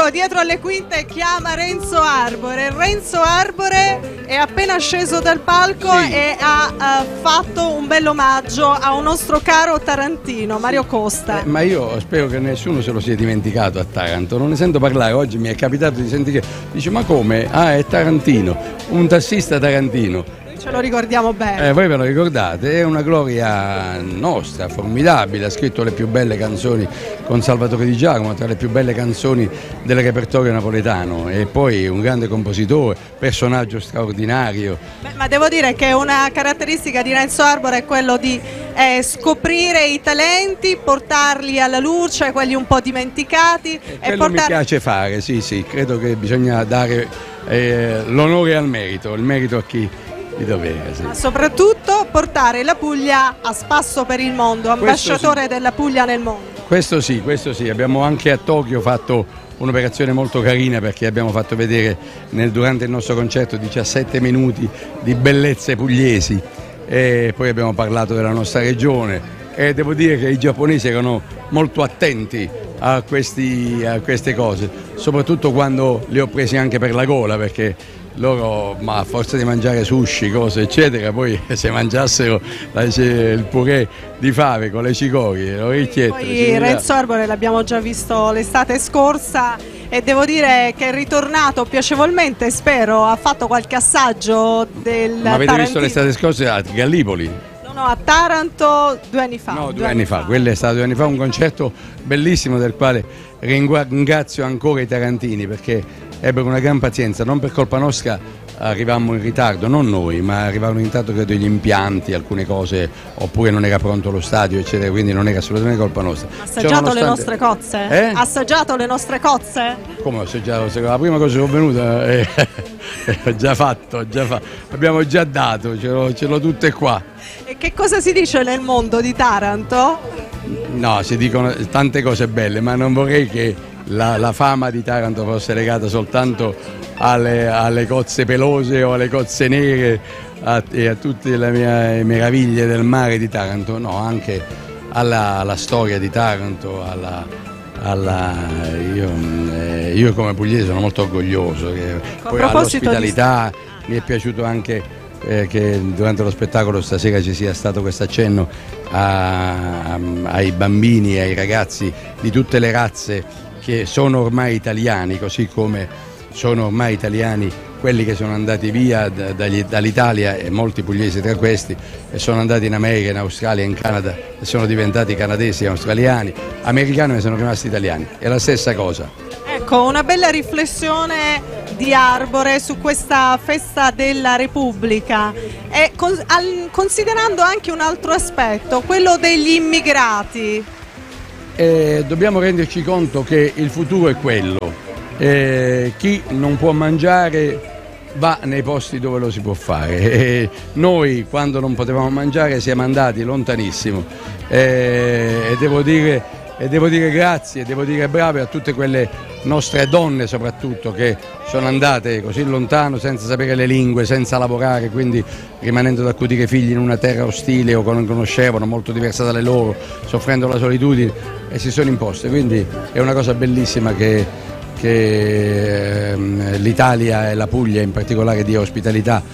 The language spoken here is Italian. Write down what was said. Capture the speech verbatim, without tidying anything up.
pubblico dietro alle quinte chiama Renzo Arbore. Renzo Arbore è appena sceso dal palco sì. e ha uh, fatto un bel omaggio a un nostro caro tarantino, Mario Costa. Eh, ma io spero che nessuno se lo sia dimenticato a Taranto, non ne sento parlare. Oggi mi è capitato di sentire, dice ma come? Ah, è Tarantino, un tassista tarantino. Ce lo ricordiamo bene. Eh, voi ve lo ricordate, è una gloria nostra, formidabile, ha scritto le più belle canzoni con Salvatore Di Giacomo, tra le più belle canzoni del repertorio napoletano, e poi un grande compositore, personaggio straordinario. Beh, ma devo dire che una caratteristica di Renzo Arbore è quello di eh, scoprire i talenti, portarli alla luce, quelli un po' dimenticati. E e quello portar... mi piace fare, sì sì, credo che bisogna dare eh, l'onore al merito, il merito a chi di dovere, sì. Ma soprattutto portare la Puglia a spasso per il mondo, ambasciatore sì. della Puglia nel mondo. Questo sì, questo sì, abbiamo anche a Tokyo fatto un'operazione molto carina, perché abbiamo fatto vedere nel, durante il nostro concerto diciassette minuti di bellezze pugliesi, e poi abbiamo parlato della nostra regione, e devo dire che i giapponesi erano molto attenti a, questi, a queste cose, soprattutto quando li ho presi anche per la gola, perché loro, ma a forza di mangiare sushi, cose eccetera, poi se mangiassero la, il purè di fave con le cicorie, le orecchiette. Poi Renzo Arbore l'abbiamo già visto l'estate scorsa e devo dire che è ritornato piacevolmente, spero, ha fatto qualche assaggio del Ma avete Tarantino. visto l'estate scorsa a Gallipoli? No, no, a Taranto due anni fa. No, due, due anni, anni fa, fa. Quello è stato due anni fa, un concerto bellissimo del quale ringrazio ancora i tarantini, perché ebbero una gran pazienza, non per colpa nostra arrivammo in ritardo, non noi, ma arrivarono in ritardo credo gli impianti, alcune cose, oppure non era pronto lo stadio eccetera, quindi non era assolutamente colpa nostra. Ha assaggiato nonostante... le nostre cozze? Eh? Ha assaggiato le nostre cozze? Come ho assaggiato? La prima cosa che ho venuta è ho già fatto, ho già fatto, abbiamo già dato, ce l'ho, ce l'ho tutte qua. E che cosa si dice nel mondo di Taranto? No, si dicono tante cose belle, ma non vorrei che La, la fama di Taranto fosse legata soltanto alle, alle cozze pelose o alle cozze nere a, e a tutte le mie meraviglie del mare di Taranto, no, anche alla, alla storia di Taranto, alla, alla, io, eh, io come pugliese sono molto orgoglioso, che, poi all'ospitalità di... mi è piaciuto anche eh, che durante lo spettacolo stasera ci sia stato questo accenno a, a, ai bambini e ai ragazzi di tutte le razze che sono ormai italiani, così come sono ormai italiani quelli che sono andati via dall'Italia, e molti pugliesi tra questi, e sono andati in America, in Australia, in Canada e sono diventati canadesi e australiani, americani ma sono rimasti italiani, è la stessa cosa. Ecco, una bella riflessione di Arbore su questa festa della Repubblica, e con, al, considerando anche un altro aspetto, quello degli immigrati. Eh, dobbiamo renderci conto che il futuro è quello, eh, chi non può mangiare va nei posti dove lo si può fare, eh, noi quando non potevamo mangiare siamo andati lontanissimo, eh, e devo dire, e devo dire grazie, devo dire brave a tutte quelle nostre donne soprattutto che sono andate così lontano senza sapere le lingue, senza lavorare, quindi rimanendo ad accudire figli in una terra ostile o che non conoscevano, molto diversa dalle loro, soffrendo la solitudine, e si sono imposte, quindi è una cosa bellissima che, che l'Italia e la Puglia in particolare dia ospitalità